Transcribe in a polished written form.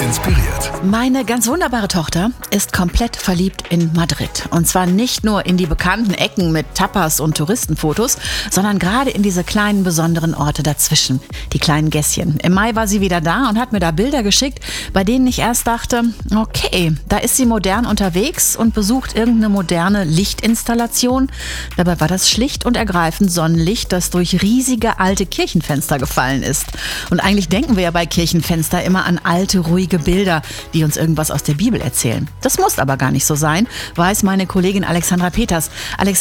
inspiriert. Meine ganz wunderbare Tochter ist komplett verliebt in Madrid. Und zwar nicht nur in die bekannten Ecken mit Tapas und Touristenfotos, sondern gerade in diese kleinen besonderen Orte dazwischen, die kleinen Gässchen. Im Mai war sie wieder da und hat mir da Bilder geschickt, bei denen ich erst dachte, okay, da ist sie modern unterwegs und besucht irgendeine moderne Lichtinstallation. Dabei war das schlicht und ergreifend Sonnenlicht, das durch riesige alte Kirchenfenster gefallen ist. Und eigentlich denken wir ja bei Kirchenfenster immer an alte, ruhige Bilder, die uns irgendwas aus der Bibel erzählen. Das muss aber gar nicht so sein, weiß meine Kollegin Alexandra Peters.